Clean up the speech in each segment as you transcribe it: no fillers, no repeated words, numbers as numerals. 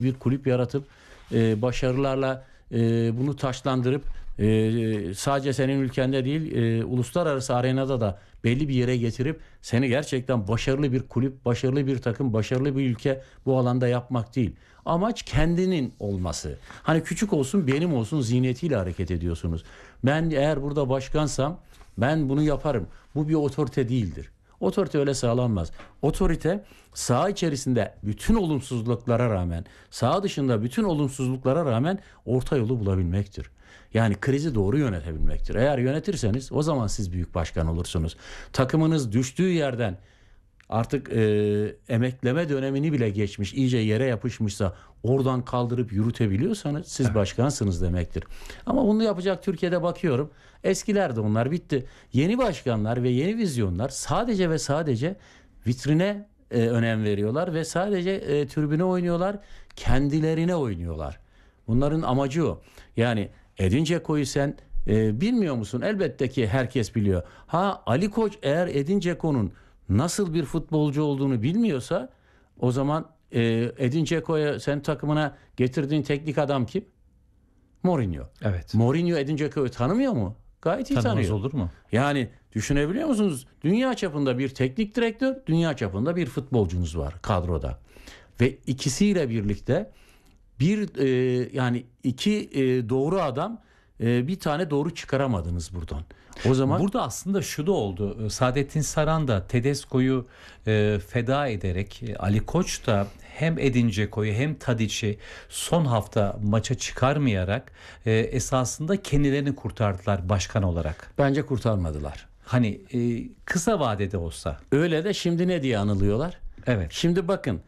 bir kulüp yaratıp başarılarla bunu taşlandırıp sadece senin ülkende değil uluslararası arenada da belli bir yere getirip seni gerçekten başarılı bir kulüp, başarılı bir takım, başarılı bir ülke bu alanda yapmak değil. Amaç kendinin olması. Hani küçük olsun benim olsun zihniyetiyle hareket ediyorsunuz. Ben eğer burada başkansam ben bunu yaparım. Bu bir otorite değildir. Otorite öyle sağlanmaz. Otorite saha içerisinde bütün olumsuzluklara rağmen, saha dışında bütün olumsuzluklara rağmen orta yolu bulabilmektir. Yani krizi doğru yönetebilmektir. Eğer yönetirseniz o zaman siz büyük başkan olursunuz. Takımınız düştüğü yerden artık emekleme dönemini bile geçmiş, iyice yere yapışmışsa oradan kaldırıp yürütebiliyorsanız siz başkansınız demektir. Ama bunu yapacak Türkiye'de bakıyorum. Eskilerde onlar bitti. Yeni başkanlar ve yeni vizyonlar sadece ve sadece vitrine önem veriyorlar ve sadece tribüne oynuyorlar, kendilerine oynuyorlar. Bunların amacı o. Yani Edin Dzeko'yu sen bilmiyor musun? Elbette ki herkes biliyor. Ali Koç eğer Edin Dzeko'nun nasıl bir futbolcu olduğunu bilmiyorsa o zaman Edin Dzeko'ya sen takımına getirdiğin teknik adam kim? Mourinho. Evet. Mourinho Edin Dzeko'yu tanımıyor mu? Gayet iyi tanıyor. Olur mu? Yani düşünebiliyor musunuz? Dünya çapında bir teknik direktör, dünya çapında bir futbolcunuz var kadroda. Ve ikisiyle birlikte yani iki doğru adam bir tane doğru çıkaramadınız buradan. O zaman burada aslında şu da oldu. Saadettin Saran da Tedesco'yu feda ederek Ali Koç da hem Edin Dzeko'yu hem Tadic'i son hafta maça çıkarmayarak esasında kendilerini kurtardılar başkan olarak. Bence kurtarmadılar. Hani kısa vadede olsa. Öyle de şimdi ne diye anılıyorlar? Evet. Şimdi bakın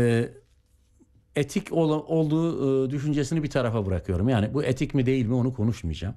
etik olduğu düşüncesini bir tarafa bırakıyorum. Yani bu etik mi değil mi onu konuşmayacağım.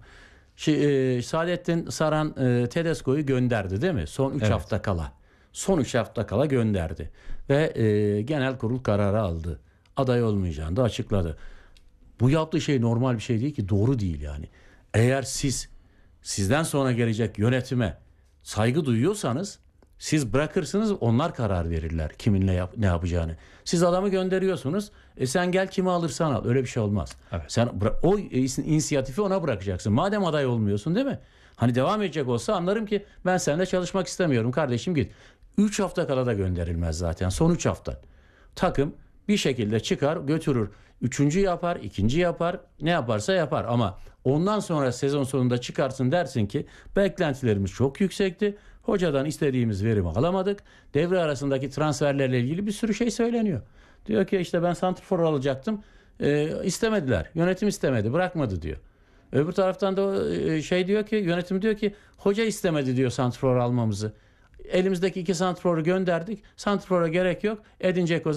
Saadettin Saran Tedesco'yu gönderdi değil mi? Son 3 hafta kala. Son 3 hafta kala gönderdi. Ve genel kurul kararı aldı. Aday olmayacağını da açıkladı. Bu yaptığı şey normal bir şey değil ki, doğru değil yani. Eğer sizden sonra gelecek yönetime saygı duyuyorsanız siz bırakırsınız, onlar karar verirler kiminle ne yapacağını. Siz adamı gönderiyorsunuz. Sen gel kimi alırsan al. Öyle bir şey olmaz. Evet. Sen o inisiyatifi ona bırakacaksın. Madem aday olmuyorsun değil mi? Hani devam edecek olsa anlarım ki ben seninle çalışmak istemiyorum kardeşim, git. 3 hafta kala da gönderilmez zaten. Son 3 hafta. Takım bir şekilde çıkar götürür. 3. yapar, 2. yapar, ne yaparsa yapar. Ama ondan sonra sezon sonunda çıkarsın, dersin ki beklentilerimiz çok yüksekti. Hocadan istediğimiz verimi alamadık. Devre arasındaki transferlerle ilgili bir sürü şey söyleniyor. Diyor ki işte ben santrfor alacaktım. İstemediler. Yönetim istemedi, bırakmadı diyor. Öbür taraftan da diyor ki, yönetim diyor ki hoca istemedi diyor santrfor almamızı. Elimizdeki 2 santrforu gönderdik. Santrfora gerek yok. Edin Dzeko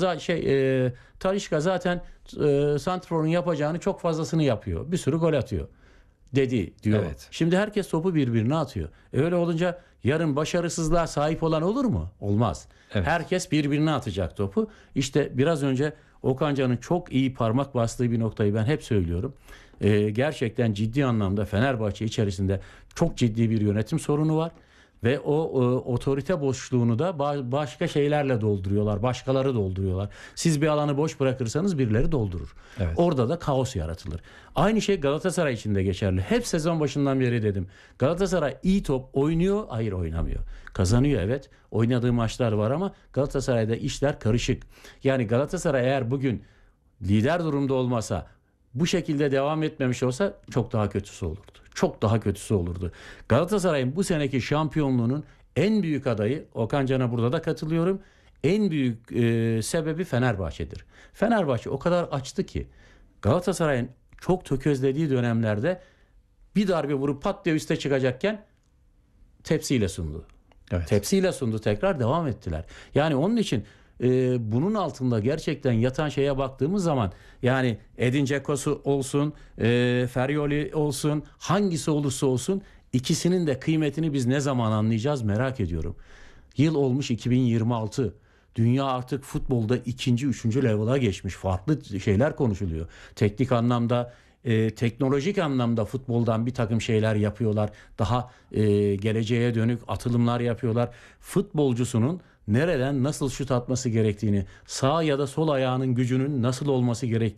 Talisca zaten santrforun yapacağını çok fazlasını yapıyor. Bir sürü gol atıyor dedi diyor. Evet. Şimdi herkes topu birbirine atıyor. Öyle olunca yarın başarısızlığa sahip olan olur mu? Olmaz. Evet. Herkes birbirine atacak topu. İşte biraz önce Okan Can'ın çok iyi parmak bastığı bir noktayı ben hep söylüyorum. Gerçekten ciddi anlamda Fenerbahçe içerisinde çok ciddi bir yönetim sorunu var. Ve o otorite boşluğunu da başka şeylerle dolduruyorlar. Başkaları dolduruyorlar. Siz bir alanı boş bırakırsanız birileri doldurur. Evet. Orada da kaos yaratılır. Aynı şey Galatasaray için de geçerli. Hep sezon başından beri dedim. Galatasaray iyi top oynuyor, hayır oynamıyor. Kazanıyor evet. Oynadığı maçlar var ama Galatasaray'da işler karışık. Yani Galatasaray eğer bugün lider durumda olmasa, bu şekilde devam etmemiş olsa çok daha kötüsü olurdu. Çok daha kötüsü olurdu. Galatasaray'ın bu seneki şampiyonluğunun en büyük adayı, Okan Can'a burada da katılıyorum, en büyük sebebi Fenerbahçe'dir. Fenerbahçe o kadar açtı ki Galatasaray'ın çok tökezlediği dönemlerde bir darbe vurup pat diye üste çıkacakken tepsiyle sundu. Evet. Tepsiyle sundu, tekrar devam ettiler. Yani onun için bunun altında gerçekten yatan şeye baktığımız zaman, yani Edin Dzeko'su olsun, Ferioli olsun, hangisi olursa olsun ikisinin de kıymetini biz ne zaman anlayacağız merak ediyorum. Yıl olmuş 2026. Dünya artık futbolda 2. 3. level'a geçmiş. Farklı şeyler konuşuluyor. Teknik anlamda, teknolojik anlamda futboldan bir takım şeyler yapıyorlar. Daha geleceğe dönük atılımlar yapıyorlar. Futbolcusunun nereden nasıl şut atması gerektiğini, sağ ya da sol ayağının gücünün nasıl olması gerektiğini